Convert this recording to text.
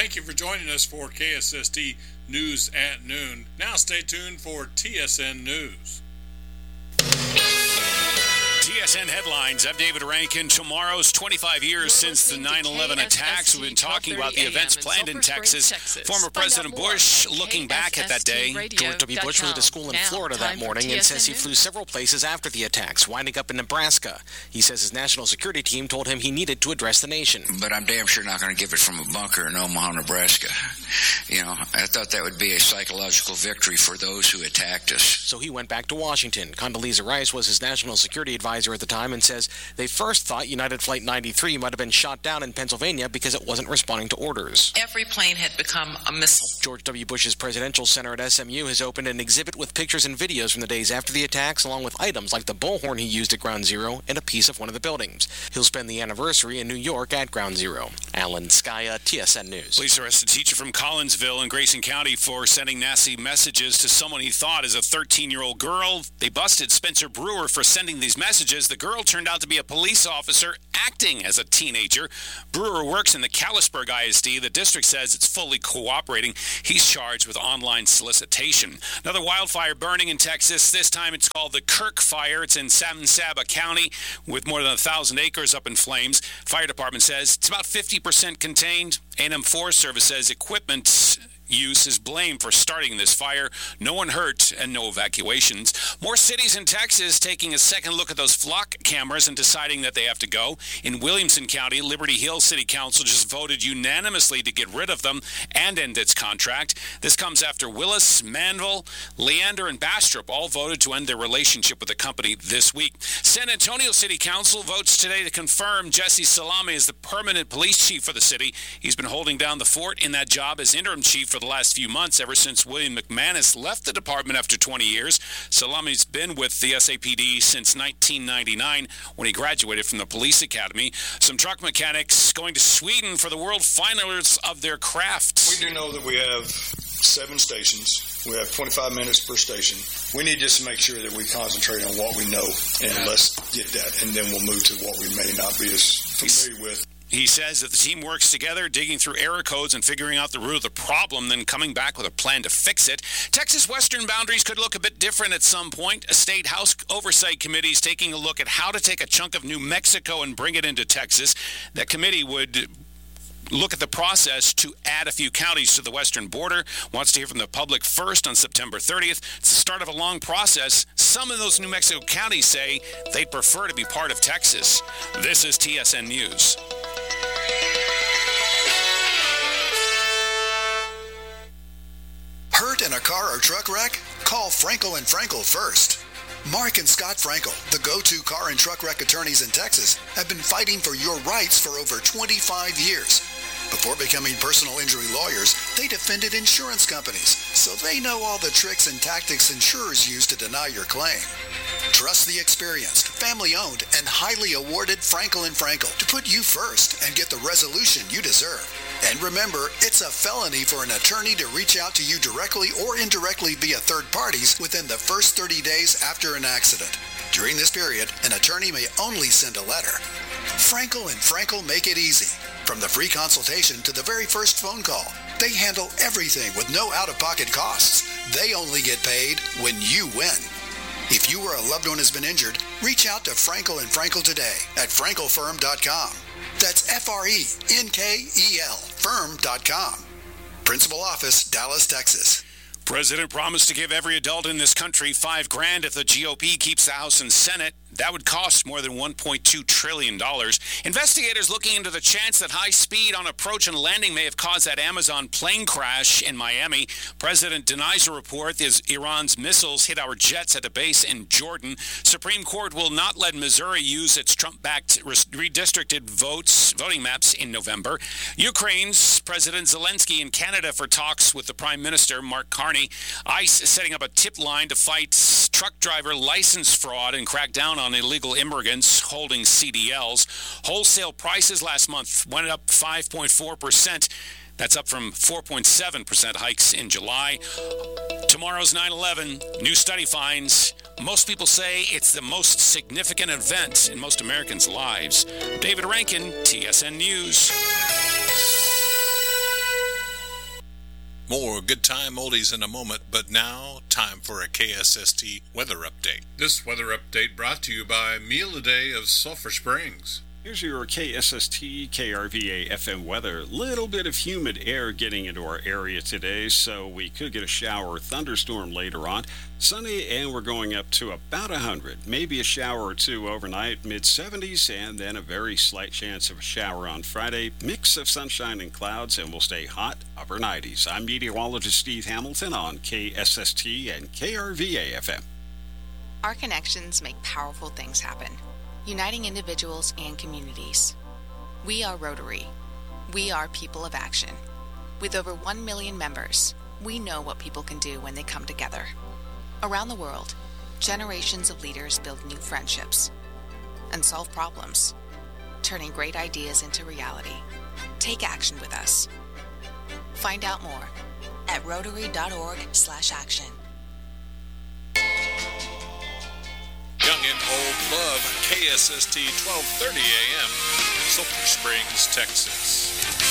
Thank you for joining us for KSST News at Noon. Now stay tuned for TSN News. TSN Headlines. I'm David Rankin. Tomorrow's 25 years since the 9/11 attacks. We've been talking about the events planned in Texas. Former President Bush looking back at that day. George W. Bush flew to school in Florida that morning and says he flew several places after the attacks, winding up in Nebraska. He says his national security team told him he needed to address the nation. But I'm damn sure not going to give it from a bunker in Omaha, Nebraska. You know, I thought that would be a psychological victory for those who attacked us. So he went back to Washington. Condoleezza Rice was his national security advisor at the time and says they first thought United Flight 93 might have been shot down in Pennsylvania because it wasn't responding to orders. Every plane had become a missile. George W. Bush's presidential center at SMU has opened an exhibit with pictures and videos from the days after the attacks, along with items like the bullhorn he used at Ground Zero and a piece of one of the buildings. He'll spend the anniversary in New York at Ground Zero. Alan Skaya, TSN News. Police arrested a teacher from Collinsville in Grayson County for sending nasty messages to someone he thought is a 13-year-old girl. They busted Spencer Brewer for sending these messages. The girl turned out to be a police officer acting as a teenager. Brewer works in the Callisburg ISD. The district says it's fully cooperating. He's charged with online solicitation. Another wildfire burning in Texas. This time it's called the Kirk Fire. It's in San Saba County with more than 1,000 acres up in flames. Fire department says it's about 50% contained. A&M Forest Service says equipment use is blamed for starting this fire. No one hurt and no evacuations. More cities in Texas taking a second look at those flock cameras and deciding that they have to go. In Williamson County, Liberty Hill City Council just voted unanimously to get rid of them and end its contract. This comes after Willis, Manville, Leander, and Bastrop all voted to end their relationship with the company this week. San Antonio City Council votes today to confirm Jesse Salami as the permanent police chief for the city. He's been holding down the fort in that job as interim chief for the last few months, ever since William McManus left the department after 20 years. Salami's been with the SAPD since 1999 when he graduated from the police academy. Some truck mechanics going to Sweden for the world finals of their craft. We do know that we have 7 stations. We have 25 minutes per station. We need just to make sure that we concentrate on what we know, and let's get that, and then we'll move to what we may not be as familiar with. He says that the team works together, digging through error codes and figuring out the root of the problem, then coming back with a plan to fix it. Texas western boundaries could look a bit different at some point. A state house oversight committee is taking a look at how to take a chunk of New Mexico and bring it into Texas. That committee would look at the process to add a few counties to the western border. Wants to hear from the public first on September 30th. It's the start of a long process. Some of those New Mexico counties say they'd prefer to be part of Texas. This is TSN News. Hurt in a car or truck wreck? Call Frankel & Frankel first. Mark and Scott Frankel, the go-to car and truck wreck attorneys in Texas, have been fighting for your rights for over 25 years. Before becoming personal injury lawyers, they defended insurance companies, so they know all the tricks and tactics insurers use to deny your claim. Trust the experienced, family-owned, and highly awarded Frankel & Frankel to put you first and get the resolution you deserve. And remember, it's a felony for an attorney to reach out to you directly or indirectly via third parties within the first 30 days after an accident. During this period, an attorney may only send a letter. Frankel & Frankel make it easy. From the free consultation to the very first phone call, they handle everything with no out-of-pocket costs. They only get paid when you win. If you or a loved one has been injured, reach out to Frankel & Frankel today at frankelfirm.com. That's F-R-E-N-K-E-L firm.com. Principal office, Dallas, Texas. President promised to give every adult in this country $5,000 if the GOP keeps the House and Senate. That would cost more than $1.2 trillion. Investigators looking into the chance that high speed on approach and landing may have caused that Amazon plane crash in Miami. President denies a report as Iran's missiles hit our jets at a base in Jordan. Supreme Court will not let Missouri use its Trump-backed redistricted voting maps in November. Ukraine's President Zelensky in Canada for talks with the Prime Minister, Mark Carney. ICE setting up a tip line to fight truck driver license fraud and crack down on illegal immigrants holding CDLs. Wholesale prices last month went up 5.4%. That's up from 4.7% hikes in July. Tomorrow's 9/11. New study finds most people say it's the most significant event in most Americans' lives. David Rankin, TSN News. More good time oldies in a moment, but now, time for a KSST weather update. This weather update brought to you by Meal a Day of Sulphur Springs. Here's your KSST KRVA FM weather. Little bit of humid air getting into our area today, so we could get a shower or thunderstorm later on. Sunny, and we're going up to about 100. Maybe a shower or two overnight, mid-70s, and then a very slight chance of a shower on Friday. Mix of sunshine and clouds, and we'll stay hot, upper 90s. I'm meteorologist Steve Hamilton on KSST and KRVA FM. Our connections make powerful things happen, uniting individuals and communities. We are Rotary. We are people of action. With over 1 million members, we know what people can do when they come together. Around the world, generations of leaders build new friendships and solve problems, turning great ideas into reality. Take action with us. Find out more at Rotary.org/action. Young and old love KSST 1230 AM, Sulphur Springs, Texas.